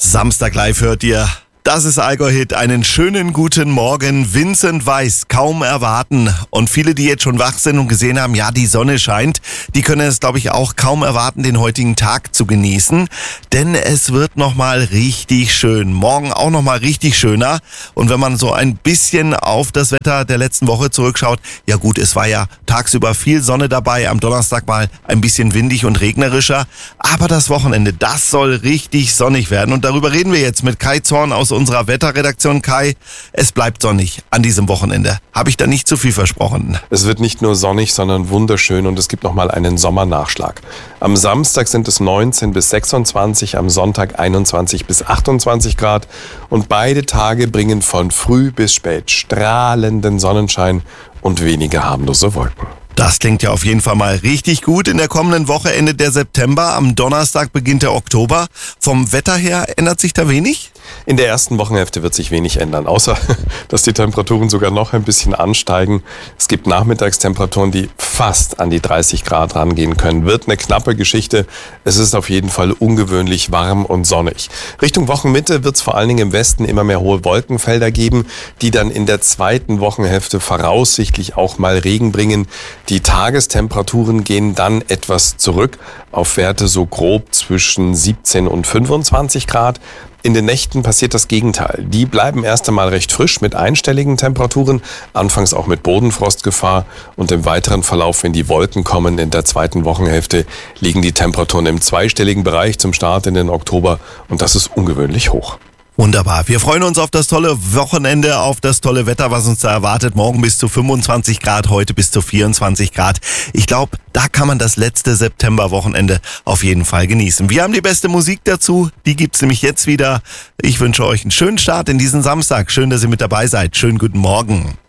Samstag live hört ihr. Das ist Allgäu-Hit. Einen schönen guten Morgen. Vincent Weiss, kaum erwarten. Und viele, die jetzt schon wach sind und gesehen haben, ja, die Sonne scheint, die können es, glaube ich, auch kaum erwarten, den heutigen Tag zu genießen. Denn es wird nochmal richtig schön. Morgen auch nochmal richtig schöner. Und wenn man so ein bisschen auf das Wetter der letzten Woche zurückschaut, ja gut, es war ja tagsüber viel Sonne dabei. Am Donnerstag mal ein bisschen windig und regnerischer. Aber das Wochenende, das soll richtig sonnig werden. Und darüber reden wir jetzt mit Kai Zorn aus unserer Wetterredaktion. Kai, es bleibt sonnig an diesem Wochenende. Habe ich da nicht zu viel versprochen? Es wird nicht nur sonnig, sondern wunderschön und es gibt nochmal einen Sommernachschlag. Am Samstag sind es 19 bis 26, am Sonntag 21 bis 28 Grad und beide Tage bringen von früh bis spät strahlenden Sonnenschein und wenige harmlose Wolken. Das klingt ja auf jeden Fall mal richtig gut. In der kommenden Woche endet der September, am Donnerstag beginnt der Oktober. Vom Wetter her ändert sich da wenig? In der ersten Wochenhälfte wird sich wenig ändern, außer dass die Temperaturen sogar noch ein bisschen ansteigen. Es gibt Nachmittagstemperaturen, die fast an die 30 Grad rangehen können. Wird eine knappe Geschichte. Es ist auf jeden Fall ungewöhnlich warm und sonnig. Richtung Wochenmitte wird es vor allen Dingen im Westen immer mehr hohe Wolkenfelder geben, die dann in der zweiten Wochenhälfte voraussichtlich auch mal Regen bringen. Die Tagestemperaturen gehen dann etwas zurück auf Werte so grob zwischen 17 und 25 Grad. In den Nächten passiert das Gegenteil. Die bleiben erst einmal recht frisch mit einstelligen Temperaturen, anfangs auch mit Bodenfrostgefahr und im weiteren Verlauf, wenn die Wolken kommen, in der zweiten Wochenhälfte liegen die Temperaturen im zweistelligen Bereich zum Start in den Oktober und das ist ungewöhnlich hoch. Wunderbar. Wir freuen uns auf das tolle Wochenende, auf das tolle Wetter, was uns da erwartet. Morgen bis zu 25 Grad, heute bis zu 24 Grad. Ich glaube, da kann man das letzte Septemberwochenende auf jeden Fall genießen. Wir haben die beste Musik dazu, die gibt's nämlich jetzt wieder. Ich wünsche euch einen schönen Start in diesen Samstag. Schön, dass ihr mit dabei seid. Schönen guten Morgen.